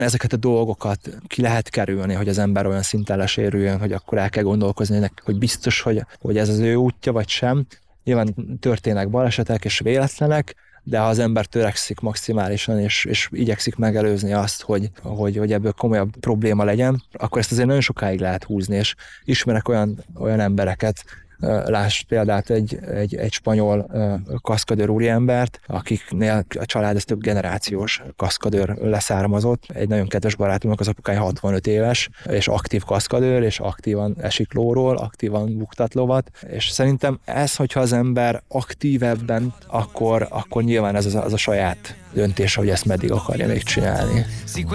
ezeket a dolgokat ki lehet kerülni, hogy az ember olyan szinten lesérüljön, hogy akkor el kell gondolkozni, hogy biztos, hogy ez az ő útja, vagy sem. Nyilván történnek balesetek és véletlenek, de ha az ember törekszik maximálisan, és igyekszik megelőzni azt, hogy ebből komolyabb probléma legyen, akkor ezt azért nagyon sokáig lehet húzni, és ismerek olyan embereket, láss példát egy spanyol kaszkadőr úriembert, akiknél a család ez több generációs kaszkadőr leszármazott. Egy nagyon kedves barátunknak az apukája 65 éves, és aktív kaszkadőr, és aktívan esik lóról, aktívan buktat lovat, és szerintem ez, hogyha az ember aktívebben, akkor nyilván ez az a saját döntése, hogy ezt meddig akarja még csinálni.